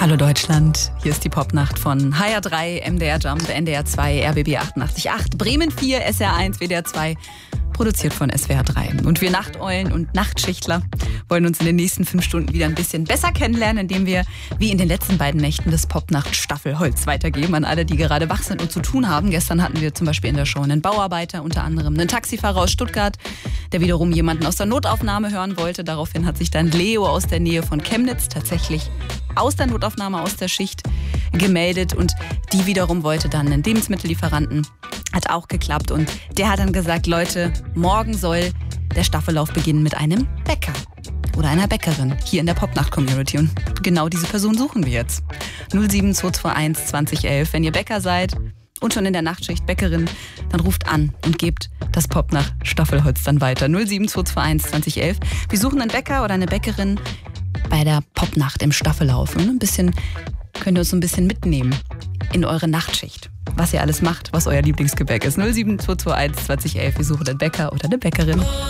Hallo Deutschland, hier ist die Popnacht von HR3, MDR Jump, NDR 2, RBB 88.8, Bremen 4, SR 1, WDR 2, produziert von SWR 3. Und wir Nachteulen und Nachtschichtler wollen uns in den nächsten 5 Stunden wieder ein bisschen besser kennenlernen, indem wir, wie in den letzten beiden Nächten, das Popnacht Staffelholz weitergeben an alle, die gerade wach sind und zu tun haben. Gestern hatten wir zum Beispiel in der Show einen Bauarbeiter, unter anderem einen Taxifahrer aus Stuttgart, der wiederum jemanden aus der Notaufnahme hören wollte. Daraufhin hat sich dann Leo aus der Nähe von Chemnitz tatsächlich aus der Notaufnahme, aus der Schicht gemeldet, und die wiederum wollte dann einen Lebensmittellieferanten. Hat auch geklappt, und der hat dann gesagt, Leute, morgen soll der Staffellauf beginnen mit einem Bäcker oder einer Bäckerin hier in der Popnacht-Community, und genau diese Person suchen wir jetzt. 07221 2011, wenn ihr Bäcker seid und schon in der Nachtschicht Bäckerin, dann ruft an und gebt das Popnacht Staffelholz dann weiter. 07221 2011. Wir suchen einen Bäcker oder eine Bäckerin bei der Popnacht im Staffellauf. Und könnt ihr uns so ein bisschen mitnehmen in eure Nachtschicht, was ihr alles macht, was euer Lieblingsgebäck ist. 07221 2011. Wir suchen einen Bäcker oder eine Bäckerin.